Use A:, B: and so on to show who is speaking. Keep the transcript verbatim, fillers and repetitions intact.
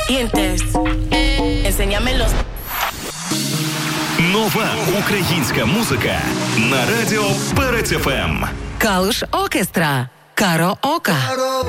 A: Dientes. Enséñame los...
B: Нова українська музика на радіо Перець еф ем.
C: Калуш Оркестра. Караоке.